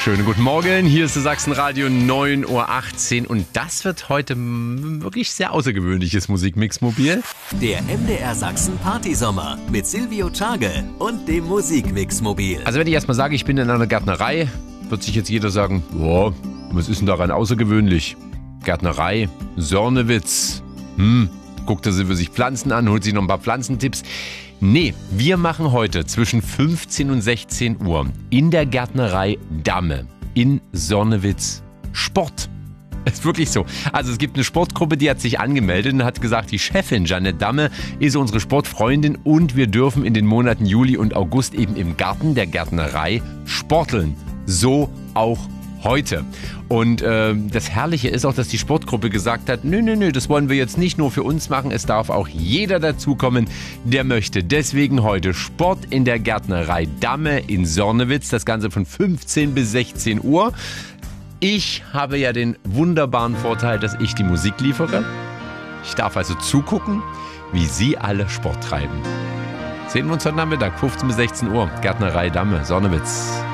Schönen guten Morgen, hier ist das Sachsenradio 9.18 Uhr und das wird heute wirklich sehr außergewöhnliches Musikmix-Mobil. Der MDR Sachsen Partysommer mit Silvio Tschage und dem Musikmix-Mobil. Also wenn ich erstmal sage, ich bin in einer Gärtnerei, wird sich jetzt jeder sagen, boah, was ist denn daran außergewöhnlich? Gärtnerei, Sörnewitz, guckt er sich Pflanzen an, holt sich noch ein paar Pflanzentipps. Nee, wir machen heute zwischen 15 und 16 Uhr in der Gärtnerei Damme in Sörnewitz Sport. Ist wirklich so. Also es gibt eine Sportgruppe, die hat sich angemeldet und hat gesagt, die Chefin Janette Damme ist unsere Sportfreundin und wir dürfen in den Monaten Juli und August eben im Garten der Gärtnerei sporteln. So auch heute. Und das Herrliche ist auch, dass die Sportgruppe gesagt hat, nö, das wollen wir jetzt nicht nur für uns machen, es darf auch jeder dazukommen, der möchte. Deswegen heute Sport in der Gärtnerei Damme in Sörnewitz, das Ganze von 15 bis 16 Uhr. Ich habe ja den wunderbaren Vorteil, dass ich die Musik liefere. Ich darf also zugucken, wie Sie alle Sport treiben. Sehen wir uns heute Nachmittag, 15 bis 16 Uhr, Gärtnerei Damme, Sörnewitz.